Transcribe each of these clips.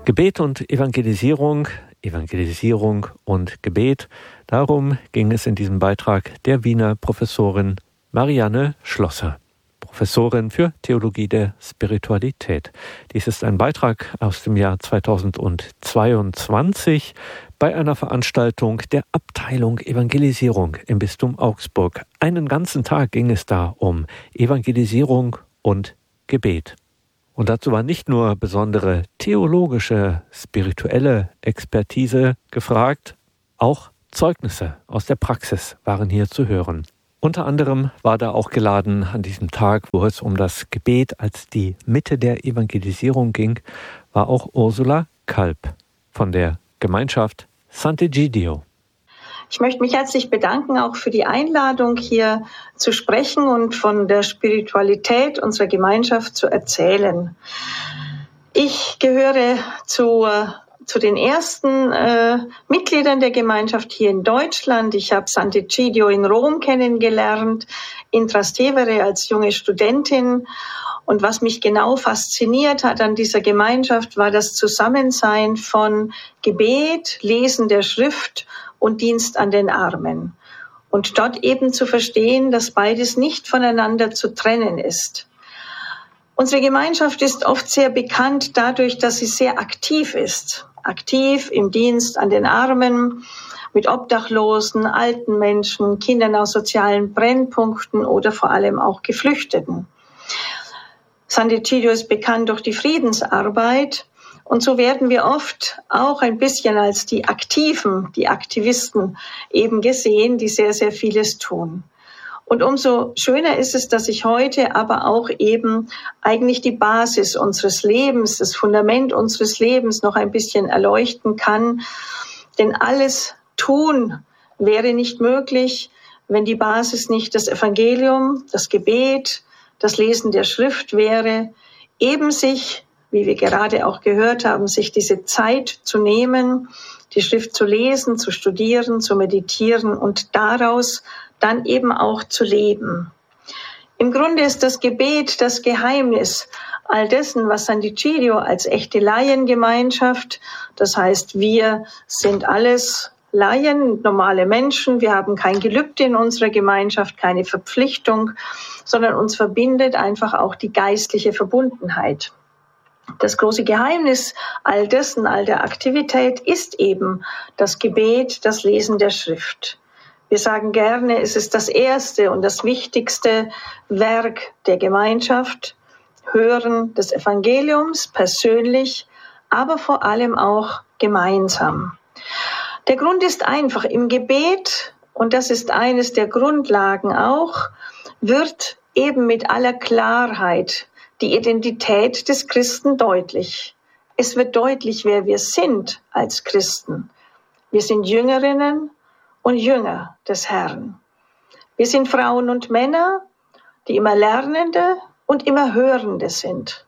Gebet und Evangelisierung, Evangelisierung und Gebet. Darum ging es in diesem Beitrag der Wiener Professorin Marianne Schlosser, Professorin für Theologie der Spiritualität. Dies ist ein Beitrag aus dem Jahr 2022 bei einer Veranstaltung der Abteilung Evangelisierung im Bistum Augsburg. Einen ganzen Tag ging es da um Evangelisierung und Gebet. Und dazu war nicht nur besondere theologische, spirituelle Expertise gefragt, auch Zeugnisse aus der Praxis waren hier zu hören. Unter anderem war da auch geladen an diesem Tag, wo es um das Gebet als die Mitte der Evangelisierung ging, war auch Ursula Kalb von der Gemeinschaft Sant'Egidio. Ich möchte mich herzlich bedanken, auch für die Einladung, hier zu sprechen und von der Spiritualität unserer Gemeinschaft zu erzählen. Ich gehöre zu den ersten Mitgliedern der Gemeinschaft hier in Deutschland. Ich habe Sant'Egidio in Rom kennengelernt, in Trastevere als junge Studentin. Und was mich genau fasziniert hat an dieser Gemeinschaft, war das Zusammensein von Gebet, Lesen der Schrift und Dienst an den Armen. Und dort eben zu verstehen, dass beides nicht voneinander zu trennen ist. Unsere Gemeinschaft ist oft sehr bekannt dadurch, dass sie sehr aktiv ist. Aktiv im Dienst an den Armen, mit Obdachlosen, alten Menschen, Kindern aus sozialen Brennpunkten oder vor allem auch Geflüchteten. Sant'Egidio ist bekannt durch die Friedensarbeit. Und so werden wir oft auch ein bisschen als die Aktiven, die Aktivisten eben gesehen, die sehr, sehr vieles tun. Und umso schöner ist es, dass ich heute aber auch eben eigentlich die Basis unseres Lebens, das Fundament unseres Lebens noch ein bisschen erleuchten kann. Denn alles tun wäre nicht möglich, wenn die Basis nicht das Evangelium, das Gebet, das Lesen der Schrift wäre, eben sich, wie wir gerade auch gehört haben, sich diese Zeit zu nehmen, die Schrift zu lesen, zu studieren, zu meditieren und daraus dann eben auch zu leben. Im Grunde ist das Gebet das Geheimnis all dessen, was Sant'Egidio als echte Laiengemeinschaft, das heißt, wir sind alles Laien, normale Menschen, wir haben kein Gelübde in unserer Gemeinschaft, keine Verpflichtung, sondern uns verbindet einfach auch die geistliche Verbundenheit. Das große Geheimnis all dessen, all der Aktivität ist eben das Gebet, das Lesen der Schrift. Wir sagen gerne, es ist das erste und das wichtigste Werk der Gemeinschaft, Hören des Evangeliums persönlich, aber vor allem auch gemeinsam. Der Grund ist einfach, im Gebet, und das ist eines der Grundlagen auch, wird eben mit aller Klarheit die Identität des Christen deutlich. Es wird deutlich, wer wir sind als Christen. Wir sind Jüngerinnen und Jünger des Herrn. Wir sind Frauen und Männer, die immer Lernende und immer Hörende sind.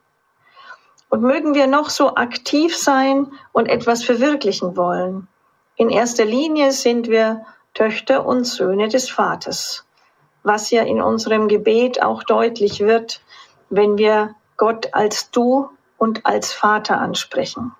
Und mögen wir noch so aktiv sein und etwas verwirklichen wollen. In erster Linie sind wir Töchter und Söhne des Vaters, was ja in unserem Gebet auch deutlich wird, wenn wir Gott als Du und als Vater ansprechen.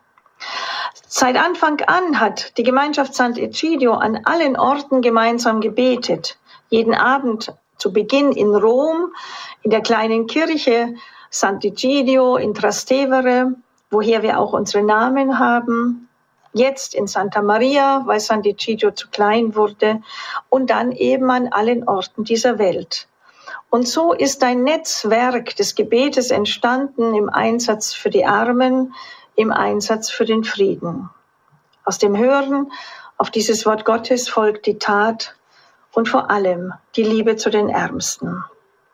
Seit Anfang an hat die Gemeinschaft Sant'Egidio an allen Orten gemeinsam gebetet. Jeden Abend zu Beginn in Rom, in der kleinen Kirche Sant'Egidio in Trastevere, woher wir auch unsere Namen haben. Jetzt in Santa Maria, weil Sant'Egidio zu klein wurde. Und dann eben an allen Orten dieser Welt. Und so ist ein Netzwerk des Gebetes entstanden im Einsatz für die Armen, im Einsatz für den Frieden. Aus dem Hören auf dieses Wort Gottes folgt die Tat und vor allem die Liebe zu den Ärmsten.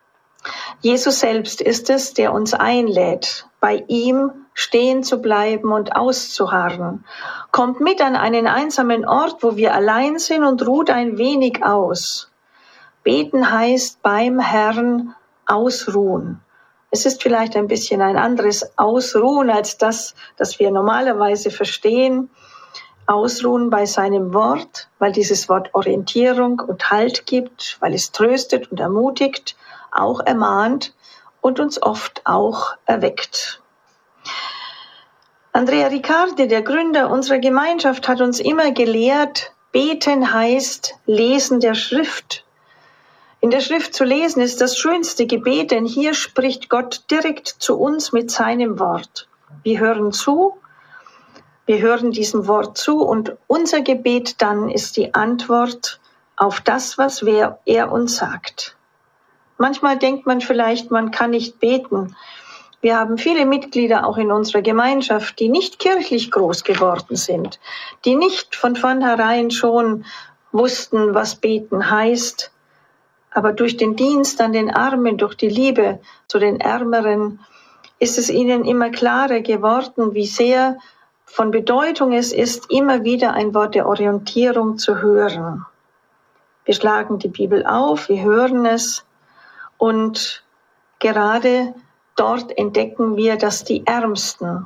Jesus selbst ist es, der uns einlädt, bei ihm stehen zu bleiben und auszuharren. Kommt mit an einen einsamen Ort, wo wir allein sind und ruht ein wenig aus. Beten heißt beim Herrn ausruhen. Es ist vielleicht ein bisschen ein anderes Ausruhen als das wir normalerweise verstehen. Ausruhen bei seinem Wort, weil dieses Wort Orientierung und Halt gibt, weil es tröstet und ermutigt, auch ermahnt und uns oft auch erweckt. Andrea Riccardi, der Gründer unserer Gemeinschaft, hat uns immer gelehrt, beten heißt Lesen der Schrift. In der Schrift zu lesen ist das schönste Gebet, denn hier spricht Gott direkt zu uns mit seinem Wort. Wir hören zu, wir hören diesem Wort zu und unser Gebet dann ist die Antwort auf das, was er uns sagt. Manchmal denkt man vielleicht, man kann nicht beten. Wir haben viele Mitglieder auch in unserer Gemeinschaft, die nicht kirchlich groß geworden sind, die nicht von vornherein schon wussten, was beten heißt. Aber durch den Dienst an den Armen, durch die Liebe zu den Ärmeren, ist es ihnen immer klarer geworden, wie sehr von Bedeutung es ist, immer wieder ein Wort der Orientierung zu hören. Wir schlagen die Bibel auf, wir hören es und gerade dort entdecken wir, dass die Ärmsten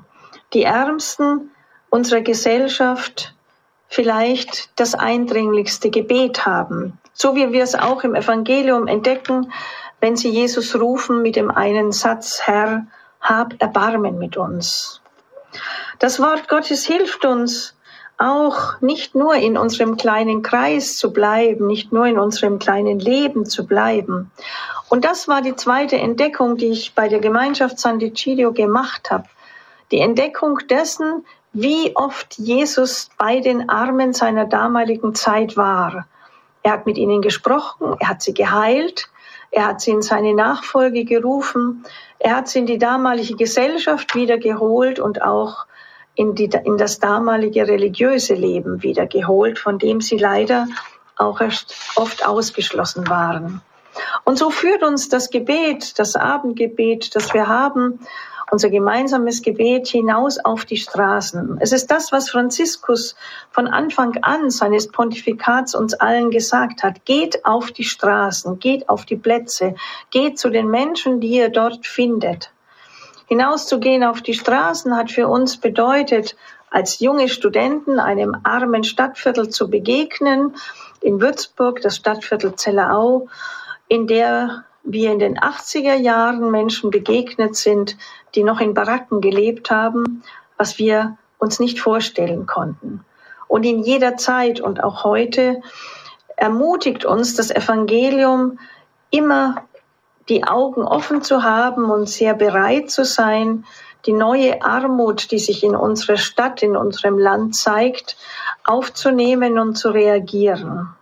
unserer Gesellschaft vielleicht das eindringlichste Gebet haben. So wie wir es auch im Evangelium entdecken, wenn sie Jesus rufen mit dem einen Satz, Herr, hab Erbarmen mit uns. Das Wort Gottes hilft uns auch nicht nur in unserem kleinen Kreis zu bleiben, nicht nur in unserem kleinen Leben zu bleiben. Und das war die zweite Entdeckung, die ich bei der Gemeinschaft Sant'Egidio gemacht habe. Die Entdeckung dessen, wie oft Jesus bei den Armen seiner damaligen Zeit war. Er hat mit ihnen gesprochen, er hat sie geheilt, er hat sie in seine Nachfolge gerufen, er hat sie in die damalige Gesellschaft wiedergeholt und auch in das damalige religiöse Leben wiedergeholt, von dem sie leider auch erst oft ausgeschlossen waren. Und so führt uns das Gebet, das Abendgebet, das wir haben, unser gemeinsames Gebet hinaus auf die Straßen. Es ist das, was Franziskus von Anfang an seines Pontifikats uns allen gesagt hat. Geht auf die Straßen, geht auf die Plätze, geht zu den Menschen, die ihr dort findet. Hinauszugehen auf die Straßen hat für uns bedeutet, als junge Studenten einem armen Stadtviertel zu begegnen, in Würzburg, das Stadtviertel Zellerau, in der wir in den 80er Jahren Menschen begegnet sind, die noch in Baracken gelebt haben, was wir uns nicht vorstellen konnten. Und in jeder Zeit und auch heute ermutigt uns das Evangelium, immer die Augen offen zu haben und sehr bereit zu sein, die neue Armut, die sich in unserer Stadt, in unserem Land zeigt, aufzunehmen und zu reagieren.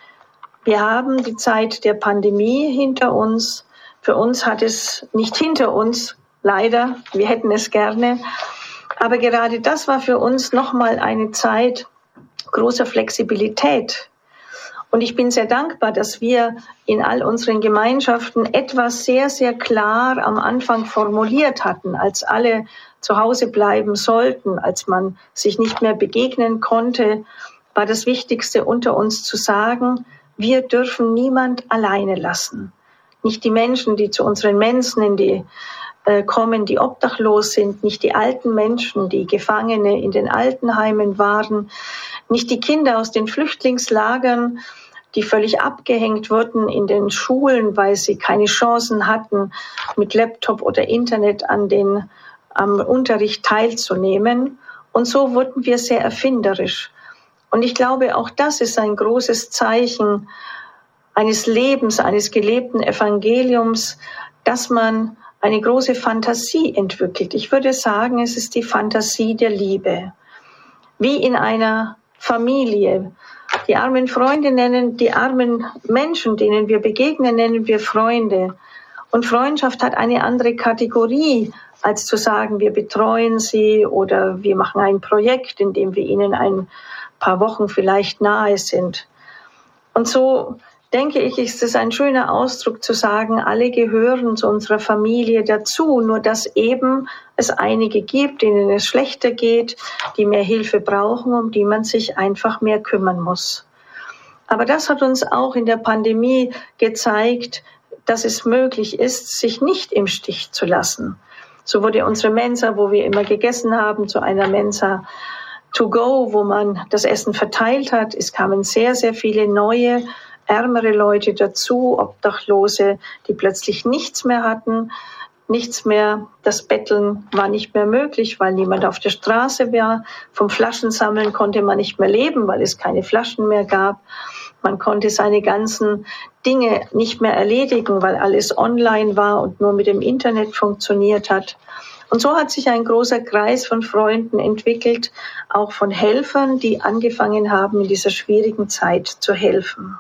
Wir haben die Zeit der Pandemie hinter uns. Für uns hat es nicht hinter uns, leider, wir hätten es gerne. Aber gerade das war für uns nochmal eine Zeit großer Flexibilität. Und ich bin sehr dankbar, dass wir in all unseren Gemeinschaften etwas sehr, sehr klar am Anfang formuliert hatten, als alle zu Hause bleiben sollten, als man sich nicht mehr begegnen konnte, war das Wichtigste unter uns zu sagen, wir dürfen niemand alleine lassen. Nicht die Menschen, die zu unseren Mensen kommen, die obdachlos sind, nicht die alten Menschen, die Gefangene in den Altenheimen waren, nicht die Kinder aus den Flüchtlingslagern, die völlig abgehängt wurden in den Schulen, weil sie keine Chancen hatten, mit Laptop oder Internet am Unterricht teilzunehmen. Und so wurden wir sehr erfinderisch. Und ich glaube, auch das ist ein großes Zeichen eines Lebens, eines gelebten Evangeliums, dass man eine große Fantasie entwickelt. Ich würde sagen, es ist die Fantasie der Liebe. Wie in einer Familie. Die armen die armen Menschen, denen wir begegnen, nennen wir Freunde. Und Freundschaft hat eine andere Kategorie, als zu sagen, wir betreuen sie oder wir machen ein Projekt, in dem wir ihnen ein paar Wochen vielleicht nahe sind. Und so denke ich, ist es ein schöner Ausdruck zu sagen, alle gehören zu unserer Familie dazu, nur dass eben es einige gibt, denen es schlechter geht, die mehr Hilfe brauchen, um die man sich einfach mehr kümmern muss. Aber das hat uns auch in der Pandemie gezeigt, dass es möglich ist, sich nicht im Stich zu lassen. So wurde unsere Mensa, wo wir immer gegessen haben, zu einer Mensa to go, wo man das Essen verteilt hat. Es kamen sehr, sehr viele neue, ärmere Leute dazu, Obdachlose, die plötzlich nichts mehr hatten, nichts mehr, das Betteln war nicht mehr möglich, weil niemand auf der Straße war. Vom Flaschensammeln konnte man nicht mehr leben, weil es keine Flaschen mehr gab. Man konnte seine ganzen Dinge nicht mehr erledigen, weil alles online war und nur mit dem Internet funktioniert hat. Und so hat sich ein großer Kreis von Freunden entwickelt, auch von Helfern, die angefangen haben, in dieser schwierigen Zeit zu helfen.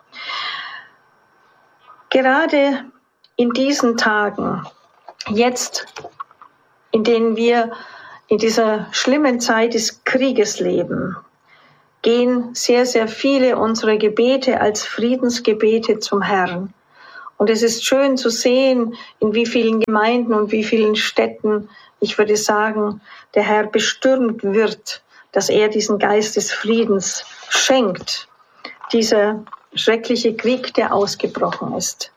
Gerade in diesen Tagen, jetzt, in denen wir in dieser schlimmen Zeit des Krieges leben, gehen sehr, sehr viele unserer Gebete als Friedensgebete zum Herrn. Und es ist schön zu sehen, in wie vielen Gemeinden und wie vielen Städten, ich würde sagen, der Herr bestürmt wird, dass er diesen Geist des Friedens schenkt. Dieser schreckliche Krieg, der ausgebrochen ist.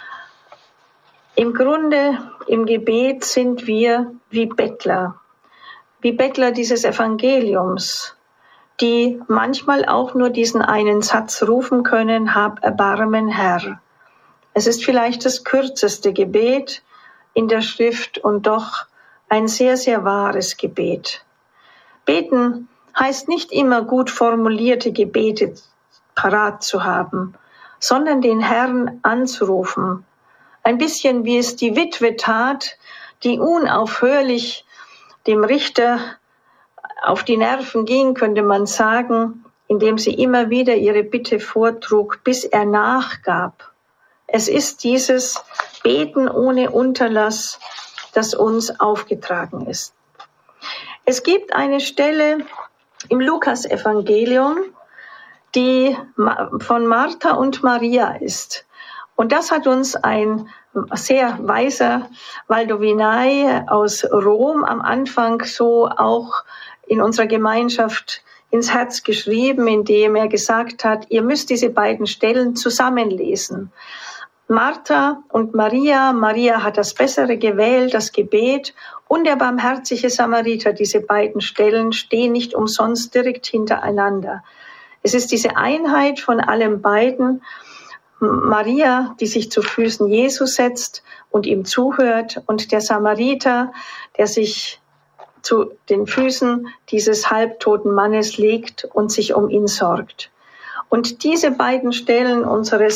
Im Grunde, im Gebet sind wir wie Bettler dieses Evangeliums, die manchmal auch nur diesen einen Satz rufen können: Hab Erbarmen, Herr. Es ist vielleicht das kürzeste Gebet in der Schrift und doch ein sehr, sehr wahres Gebet. Beten heißt nicht immer gut formulierte Gebete parat zu haben, sondern den Herrn anzurufen. Ein bisschen wie es die Witwe tat, die unaufhörlich dem Richter auf die Nerven ging, könnte man sagen, indem sie immer wieder ihre Bitte vortrug, bis er nachgab. Es ist dieses Beten ohne Unterlass, das uns aufgetragen ist. Es gibt eine Stelle im Lukas-Evangelium, die von Martha und Maria ist. Und das hat uns ein sehr weiser Valdovinai aus Rom am Anfang so auch in unserer Gemeinschaft ins Herz geschrieben, indem er gesagt hat, ihr müsst diese beiden Stellen zusammenlesen. Martha und Maria. Maria hat das Bessere gewählt, das Gebet, und der barmherzige Samariter. Diese beiden Stellen stehen nicht umsonst direkt hintereinander. Es ist diese Einheit von allem beiden. Maria, die sich zu Füßen Jesu setzt und ihm zuhört, und der Samariter, der sich zu den Füßen dieses halbtoten Mannes legt und sich um ihn sorgt. Und diese beiden Stellen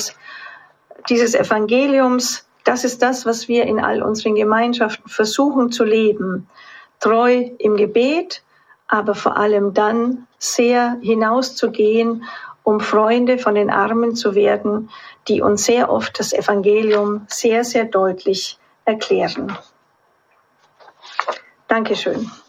dieses Evangeliums, das ist das, was wir in all unseren Gemeinschaften versuchen zu leben. Treu im Gebet, aber vor allem dann sehr hinauszugehen, um Freunde von den Armen zu werden, die uns sehr oft das Evangelium sehr, sehr deutlich erklären. Dankeschön.